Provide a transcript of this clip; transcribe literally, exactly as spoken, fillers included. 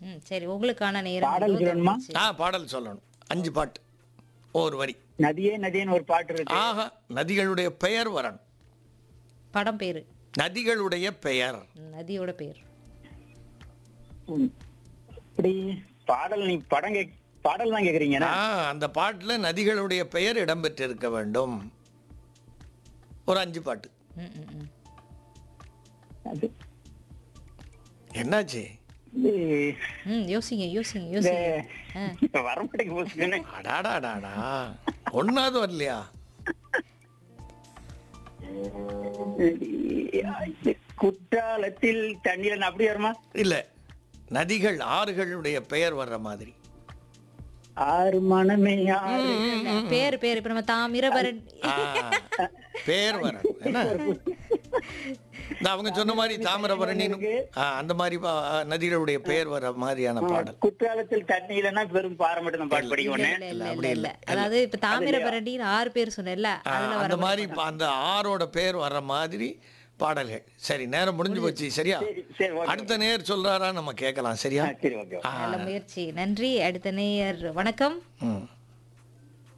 ம் சரி உங்களுக்கான நேரம் பாடல் இதோ சொல்லணுமா? தொடங்குச்சு. ஆ பாடல் சொல்லணும். அஞ்சு பாட்டு. ஒரு வரி. நதியே நதியேன்னு ஒரு பாட்டு இருக்கு. ஆஹா, நதிகளுடைய பெயர் வரணும். படம் பேரு நதிகளுடைய பெயர். ம், நதியோட பேர். ம். இப்படி பாடல் நீ படம் கேக் பாடல் தான் கேக்குறீங்க. ஆ, அந்த பாட்டுல நதிகளுடைய பெயர் இடம்பெற்றிருக்க வேண்டும். ஒரு அஞ்சு பாட்டு. ம், ம், ம். அது என்னாச்சு? இது ம் யோசிங்க யோசிங்க இந்த யோசிங்க ஆ. வரமாட்டேங்க போச்சுன்னு. அடாடாடாடா, ஒன்னாவது வரலையா? குற்றாலத்தில் தண்ணீர் அப்படி வருமா? இல்ல, நதிகள் ஆறுகளுடைய பெயர் வர்ற மாதிரி. ஆறு மனமே ஆறு. பேரு பேரு இப்ப நம்ம தாமிரபரணி ஆ, பேர் வரணும். என்ன இந்த அவங்க சொன்ன மாதிரி தாமிரபரணி, அந்த மாதிரி பா- நதிகளுடைய பெயர் வர மாதிரியான பாடல். குற்றாலத்தில் தண்ணி இல்லைன்னா வெறும் பாறை மட்டும் தான் பாட்டு இல்ல படிக்கணும். இல்ல இல்ல இல்ல இல்ல அதாவது இப்ப தாமிரபரணின்னு ஆறு பேர் சொன்னேன்ல ஆ, அதுல அந்த வர மாதிரி பா- அந்த ஆறோட பேர் வர்ற மாதிரி பாடல்கள். சரி, நேரம் முடிஞ்சு போச்சு. சரியா? சரி சரி ஓகே. அடுத்த நேர் சொல்றாரா நம்ம கேட்கலாம். சரியா? ஆ, சரி ஓகே. ஆ, நல்ல முயற்சி. நன்றி. அடுத்த நேயர் வணக்கம். ம்.